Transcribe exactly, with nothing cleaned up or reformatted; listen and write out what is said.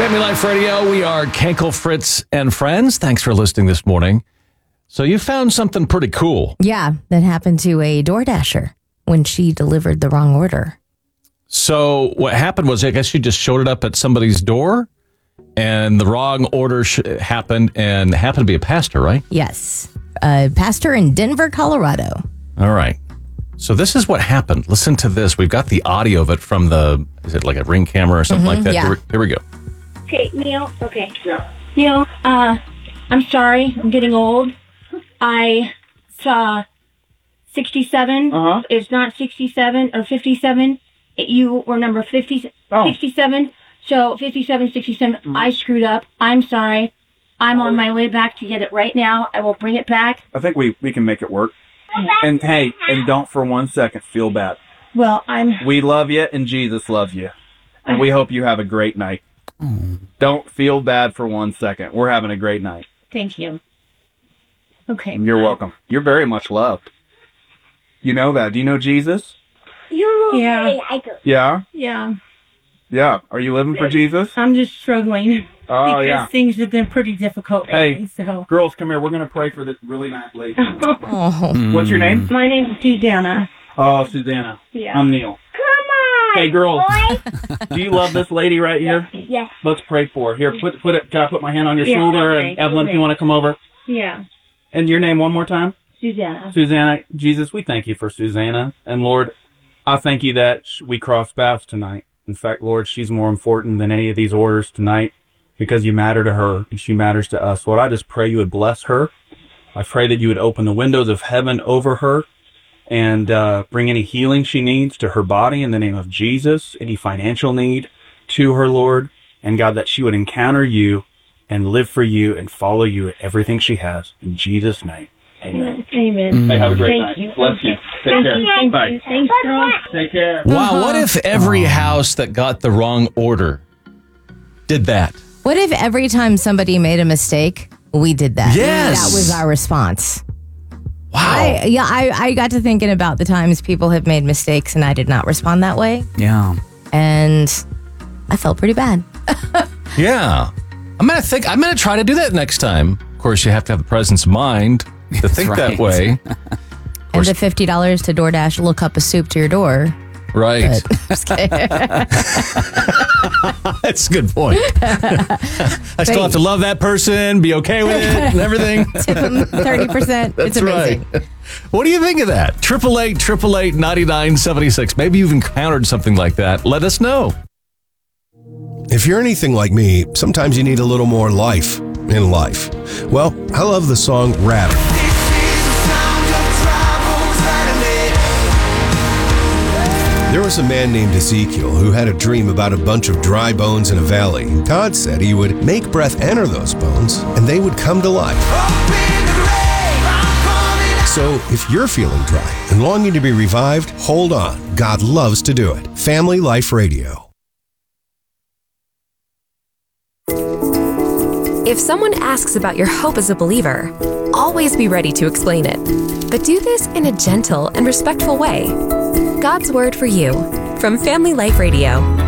Family Life Radio, we are Kenkel, Fritz, and friends. Thanks for listening this morning. So you found something pretty cool. Yeah, that happened to a DoorDasher when she delivered the wrong order. So what happened was, I guess she just showed it up at somebody's door, and the wrong order sh- happened, and happened to be a pastor, right? Yes, a pastor in Denver, Colorado. All right. So this is what happened. Listen to this. We've got the audio of it from the, is it like a Ring camera or something Mm-hmm, like that? yeah. Here, here we go. Okay, Neil. Okay. Yeah. Neil, uh, I'm sorry. I'm getting old. I saw sixty-seven. Uh-huh. It's not sixty-seven or fifty-seven. It, you were number fifty, Oh. sixty-seven. So fifty-seven, sixty-seven. Mm. I screwed up. I'm sorry. I'm on my way back to get it right now. I will bring it back. I think we, we can make it work. And hey, and don't for one second feel bad. Well, I'm... We love you and Jesus loves you. And we hope you have a great night. Don't feel bad for one second. We're having a great night. Thank you. Okay. You're welcome. You're very much loved. You know that. Do you know Jesus? Yeah. Yeah? Yeah. Yeah. Are you living for Jesus? I'm just struggling. Oh, because yeah. things have been pretty difficult Hey. lately, so... Girls, come here. We're going to pray for this really nice lady. Oh, What's your name? My name's Susanna. Oh, Susanna. Yeah. I'm Neil. Come on! Hey, girls. Do you love this lady right here? Yes. Let's pray for her. Here, put put it. Can I put my hand on your Yeah, shoulder? okay, And Evelyn, if okay. you want to come over. Yeah. And your name one more time? Susanna. Susanna. Jesus, we thank you for Susanna. And Lord, I thank you that sh- we crossed paths tonight. In fact, Lord, she's more important than any of these orders tonight because you matter to her and she matters to us. Lord, I just pray you would bless her. I pray that you would open the windows of heaven over her and uh, bring any healing she needs to her body in the name of Jesus, any financial need to her, Lord. And God, that she would encounter you and live for you and follow you at everything she has. In Jesus' name, amen. Amen. Hey, have a great Thank night. you. Bless you. Take Thank care. you. Thank Bye. you. Thanks, girl. Take care. Wow, what if every house that got the wrong order did that? what if every time somebody made a mistake, we did that? Yes. That was our response. Wow. I, yeah, I, I got to thinking about the times people have made mistakes and I did not respond that way. Yeah. And I felt pretty bad. Yeah. I'm going to think, I'm going to try to do that next time. Of course, you have to have the presence of mind to think right. that way. And the fifty dollars to DoorDash look up a soup to your door. Right. But, just kidding. That's a good point. I still have to love that person, be okay with it and everything. Tip them thirty percent. It's That's amazing. right. What do you think of that? Triple eight, triple eight, ninety-nine seventy-six. Maybe you've encountered something like that. Let us know. If you're anything like me, sometimes you need a little more life in life. Well, I love the song Rattle. There was a man named Ezekiel who had a dream about a bunch of dry bones in a valley. God said he would make breath enter those bones and they would come to life. So if you're feeling dry and longing to be revived, hold on. God loves to do it. Family Life Radio. If someone asks about your hope as a believer, always be ready to explain it. But do this in a gentle and respectful way. God's Word for You from Family Life Radio.